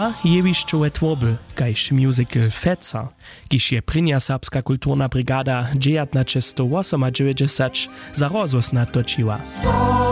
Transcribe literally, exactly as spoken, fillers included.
a jewišćowe tworby, kajž musical Feca, kiž je prynja serbska kulturna brigada dziewiętnaście dziewięćdziesiąt osiem za rozhłos natočiła.